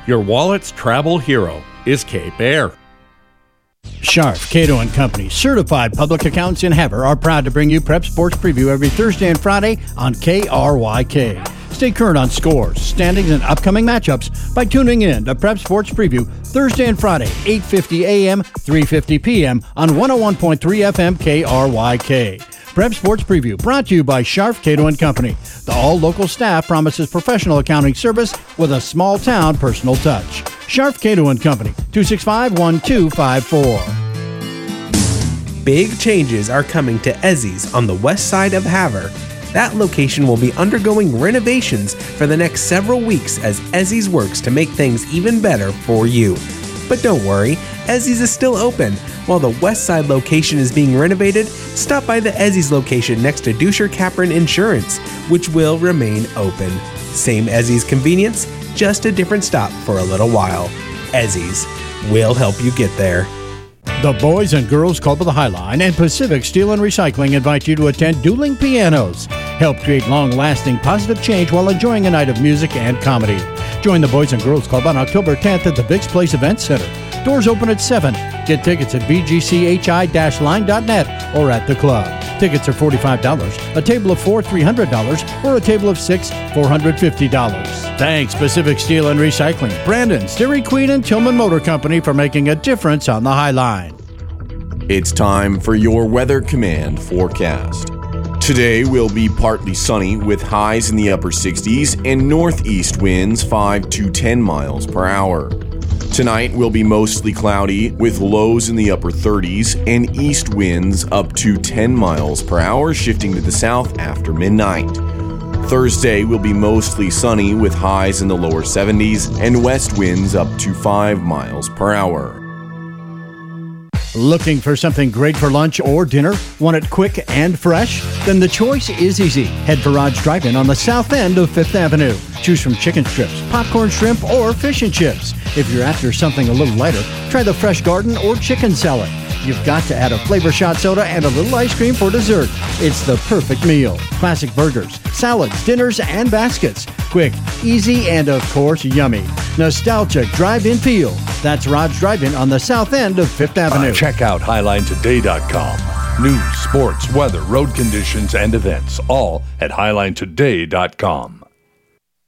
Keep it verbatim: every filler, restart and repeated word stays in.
Your wallet's travel hero is Cape Air. Scharf, Cato and Company, certified public accountants in Havre, are proud to bring you Prep Sports Preview every Thursday and Friday on K R Y K. Stay current on scores, standings, and upcoming matchups by tuning in to Prep Sports Preview Thursday and Friday, eight fifty a.m., three fifty p.m. on one oh one point three F M K R Y K. Prep Sports Preview brought to you by Scharf, Cato and Company. The all-local staff promises professional accounting service with a small-town personal touch. Scharf, Cato and Company, two six five, one two five four. Big changes are coming to Ezzy's on the west side of Havre. That location will be undergoing renovations for the next several weeks as Ezzy's works to make things even better for you. But don't worry, Ezzy's is still open. While the west side location is being renovated, stop by the Ezzy's location next to Duscher Capron Insurance, which will remain open. Same Ezzy's convenience, just a different stop for a little while. Ezzy's, we'll help you get there. The Boys and Girls Club of the Highline and Pacific Steel and Recycling invite you to attend Dueling Pianos. Help create long-lasting positive change while enjoying a night of music and comedy. Join the Boys and Girls Club on October tenth at the Biggs Place Event Center. Doors open at seven. Get tickets at b g c h i dash line dot net or at the club. Tickets are forty-five dollars, a table of four, three hundred dollars, or a table of six, four hundred fifty dollars. Thanks, Pacific Steel and Recycling, Brandon, Dairy Queen, and Tillman Motor Company for making a difference on the High Line. It's time for your Weather Command forecast. Today will be partly sunny with highs in the upper sixties and northeast winds five to ten miles per hour. Tonight will be mostly cloudy with lows in the upper thirties and east winds up to ten miles per hour, shifting to the south after midnight. Thursday will be mostly sunny with highs in the lower seventies and west winds up to five miles per hour. Looking for something great for lunch or dinner? Want it quick and fresh? Then the choice is easy. Head for Rod's Drive-In on the south end of Fifth Avenue. Choose from chicken strips, popcorn shrimp, or fish and chips. If you're after something a little lighter, try the Fresh Garden or chicken salad. You've got to add a flavor shot soda and a little ice cream for dessert. It's the perfect meal. Classic burgers, salads, dinners, and baskets. Quick, easy, and of course, yummy. Nostalgic drive-in feel. That's Rod's Drive-In on the south end of Fifth Avenue. Uh, check out highline today dot com. News, sports, weather, road conditions, and events, all at highline today dot com.